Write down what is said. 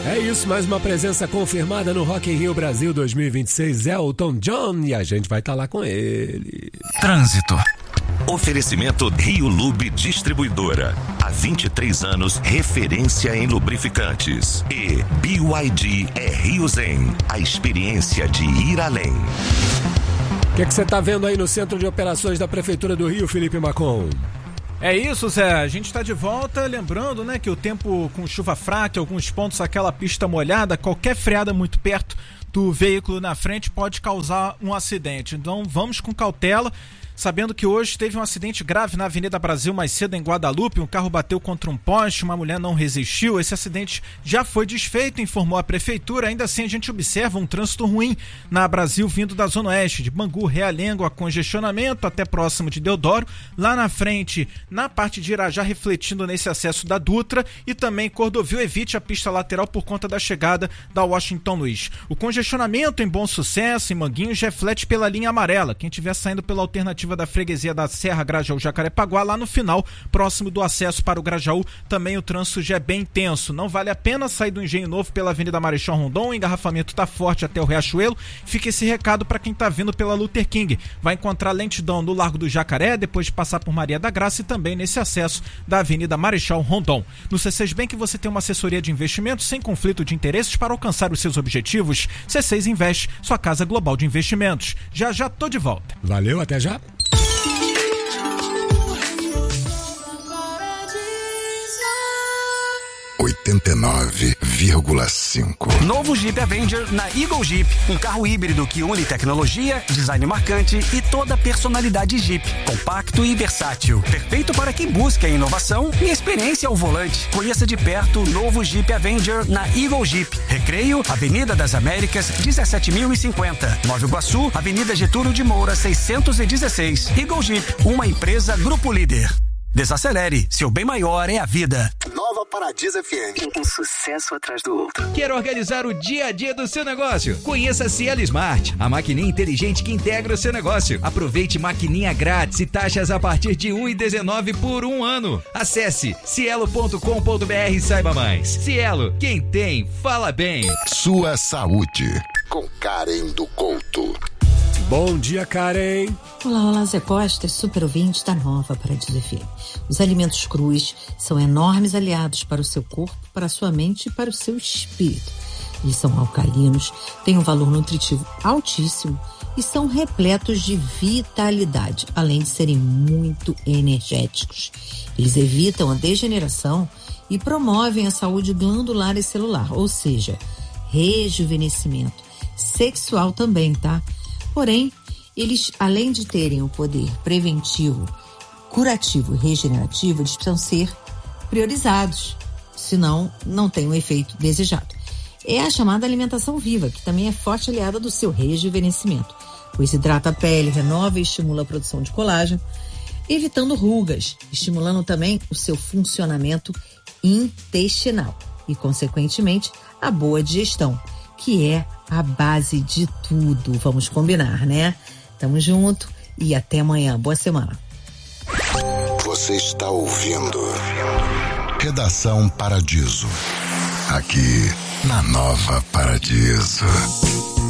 É isso, mais uma presença confirmada no Rock in Rio Brasil 2026, Elton John, e a gente vai estar lá com ele. Trânsito. Oferecimento Rio Lube Distribuidora. Há 23 anos, referência em lubrificantes. E BYD é Rio Zen, a experiência de ir além. O que você está vendo aí no Centro de Operações da Prefeitura do Rio, Felipe Macon? É isso, Zé. A gente está de volta, lembrando, né, que o tempo com chuva fraca, alguns pontos, aquela pista molhada, qualquer freada muito perto do veículo na frente pode causar um acidente. Então vamos com cautela, sabendo que hoje teve um acidente grave na Avenida Brasil mais cedo em Guadalupe, um carro bateu contra um poste, uma mulher não resistiu, esse acidente já foi desfeito, informou a prefeitura. Ainda assim a gente observa um trânsito ruim na Brasil vindo da Zona Oeste, de Bangu, Realengo, a congestionamento até próximo de Deodoro, lá na frente, na parte de Irajá, refletindo nesse acesso da Dutra, e também Cordovil, evite a pista lateral por conta da chegada da Washington Luiz. O congestionamento em Bom Sucesso, em Manguinhos, reflete pela linha amarela, quem estiver saindo pela alternativa da freguesia da Serra Grajaú Jacarepaguá, lá no final, próximo do acesso para o Grajaú, também o trânsito já é bem intenso. Não vale a pena sair do Engenho Novo pela Avenida Marechal Rondon, o engarrafamento está forte até o Riachuelo. Fica esse recado para quem está vindo pela Luther King. Vai encontrar lentidão no Largo do Jacaré, depois de passar por Maria da Graça, e também nesse acesso da Avenida Marechal Rondon. No C6 Bank você tem uma assessoria de investimentos sem conflito de interesses para alcançar os seus objetivos. C6 Invest, sua casa global de investimentos. Já tô de volta. Valeu, até já. 89,5. Novo Jeep Avenger na Eagle Jeep. Um carro híbrido que une tecnologia, design marcante e toda a personalidade Jeep. Compacto e versátil. Perfeito para quem busca inovação e experiência ao volante. Conheça de perto o novo Jeep Avenger na Eagle Jeep. Recreio, Avenida das Américas, 17.050. Nova Iguaçu, Avenida Getúlio de Moura, 616. Eagle Jeep, uma empresa Grupo Líder. Desacelere, seu bem maior é a vida. Nova Paradiso FM. Um sucesso atrás do outro. Quer organizar o dia a dia do seu negócio? Conheça a Cielo Smart, a maquininha inteligente que integra o seu negócio. Aproveite maquininha grátis e taxas a partir de R$ 1,19 por um ano. Acesse cielo.com.br e saiba mais. Cielo, quem tem, fala bem. Sua saúde, com Karen do Couto. Bom dia, Karen. Olá, Zé Costa, super ouvinte da Nova Paradiso FM. Os alimentos crus são enormes aliados para o seu corpo, para a sua mente e para o seu espírito. Eles são alcalinos, têm um valor nutritivo altíssimo e são repletos de vitalidade, além de serem muito energéticos. Eles evitam a degeneração e promovem a saúde glandular e celular, ou seja, rejuvenescimento sexual também, tá? Porém, eles, além de terem o poder preventivo, curativo e regenerativo, eles precisam ser priorizados, senão não tem o efeito desejado. É a chamada alimentação viva, que também é forte aliada do seu rejuvenescimento, pois hidrata a pele, renova e estimula a produção de colágeno, evitando rugas, estimulando também o seu funcionamento intestinal e, consequentemente, a boa digestão, que é a base de tudo. Vamos combinar, né? Tamo junto e até amanhã. Boa semana. Você está ouvindo Redação Paradiso, aqui na Nova Paradiso.